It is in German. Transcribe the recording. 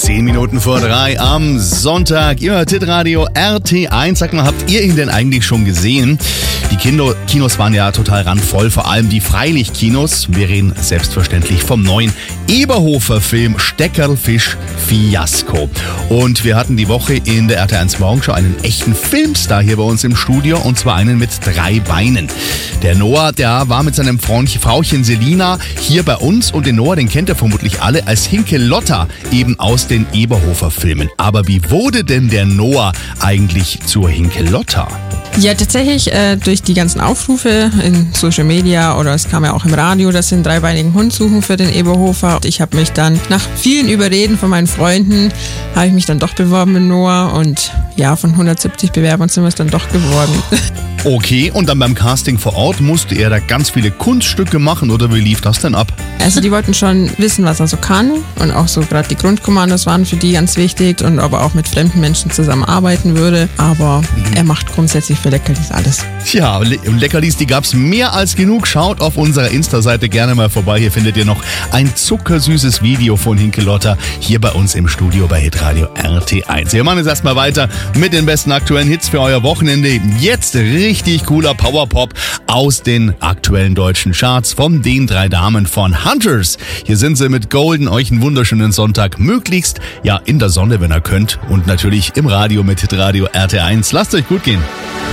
10 Minuten vor 3 am Sonntag. Ihr hört Hitradio RT1. Sag mal, habt ihr ihn denn eigentlich schon gesehen? Die Kinos waren ja total randvoll, vor allem die Freilichtkinos. Wir reden selbstverständlich vom neuen Eberhofer-Film Steckerlfisch Fiasko. Und wir hatten die Woche in der RT1 Morgenshow einen echten Filmstar hier bei uns im Studio, und zwar einen mit 3 Beinen. Der Noah, der war mit seinem Frauchen Selina hier bei uns, und den Noah, den kennt ihr vermutlich alle als Hinke-Lotta, eben aus den Eberhofer-Filmen. Aber wie wurde denn der Noah eigentlich zur Hinke-Lotta? Ja, tatsächlich durch die ganzen Aufrufe in Social Media, oder es kam ja auch im Radio, dass sie einen 3-beinigen Hund suchen für den Eberhofer. Ich habe mich dann nach vielen Überreden von meinen Freunden, habe ich mich dann doch beworben mit Noah, und ja, von 170 Bewerbern sind wir es dann doch geworden. Okay, und dann beim Casting vor Ort musste er da ganz viele Kunststücke machen, oder wie lief das denn ab? Also die wollten schon wissen, was er so kann, und auch so gerade die Grundkommandos waren für die ganz wichtig, und ob er auch mit fremden Menschen zusammenarbeiten würde, aber er macht grundsätzlich für Leckerlis alles. Tja, Leckerlis, die gab's mehr als genug. Schaut auf unserer Insta-Seite gerne mal vorbei. Hier findet ihr noch ein zuckersüßes Video von Hinke-Lotta hier bei uns im Studio bei Hitradio RT1. Wir machen jetzt erstmal weiter mit den besten aktuellen Hits für euer Wochenende. Jetzt richtig cooler Powerpop aus den aktuellen deutschen Charts von den 3 Damen von Hunters. Hier sind sie mit Golden. Euch einen wunderschönen Sonntag. Möglichst ja in der Sonne, wenn ihr könnt. Und natürlich im Radio mit Hitradio RT1. Lasst euch gut gehen.